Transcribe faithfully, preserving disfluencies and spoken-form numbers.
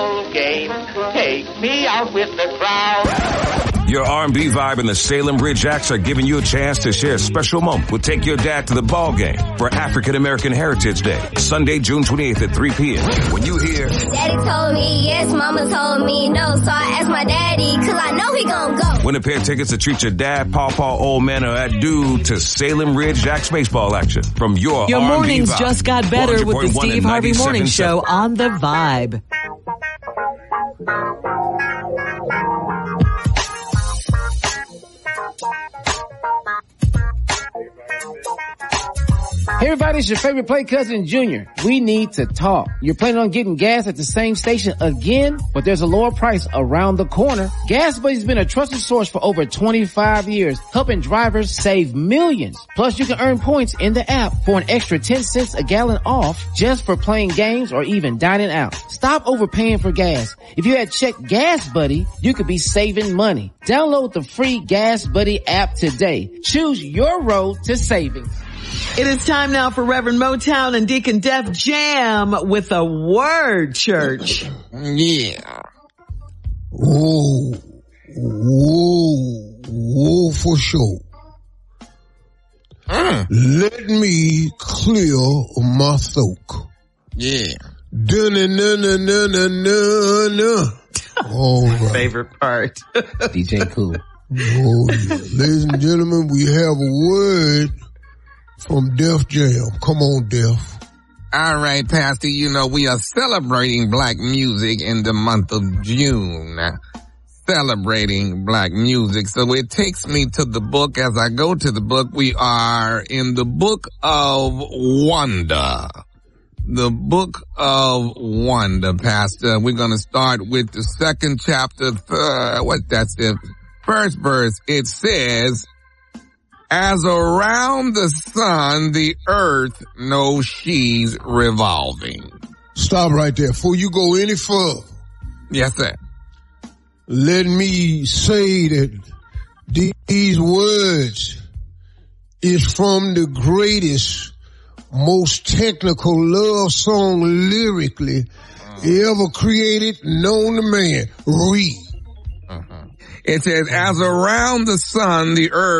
ball game. Take me out with the crowd. Your R and B vibe and the Salem Ridge Acts are giving you a chance to share a special moment with Take Your Dad to the Ball Game for African American Heritage Day, Sunday, June twenty-eighth at three p.m. When you hear Daddy told me yes, Mama told me no, so I asked my daddy, cause I know he gon' go. Win a pair of tickets to treat your dad, pawpaw, old man, or that dude to Salem Ridge Acts baseball action from your Your R and B mornings vibe. just got better with the Steve Harvey Morning Show on The Vibe. Hey everybody, it's your favorite play cousin Junior. We need to talk. You're planning on getting gas at the same station again, but there's a lower price around the corner. Gas Buddy's been a trusted source for over twenty-five years, helping drivers save millions. Plus you can earn points in the app for an extra ten cents a gallon off just for playing games or even dining out. Stop overpaying for gas. If you had checked Gas Buddy, you could be saving money. Download the free Gas Buddy app today. Choose your road to savings. It is time now for Reverend Motown and Deacon Def Jam with a word, church. Yeah. Oh, oh, oh, for sure. Mm. Let me clear my throat. Yeah. Da-na-na-na-na-na-na. All right. Favorite part. D J Cool. Oh, yeah. Ladies and gentlemen, we have a word from Def Jam. Come on, Def. All right, Pastor, you know, we are celebrating black music in the month of June. Celebrating black music. So it takes me to the book. As I go to the book, we are in the book of Wonder. The book of Wonder, Pastor. We're going to start with the second chapter. Third, what that's the first verse. It says, as around the sun, the earth knows she's revolving. Stop right there. Before you go any further. Yes, sir. Let me say that these words is from the greatest, most technical love song lyrically uh-huh. ever created, known to man. Read. Uh-huh. It says, as around the sun, the earth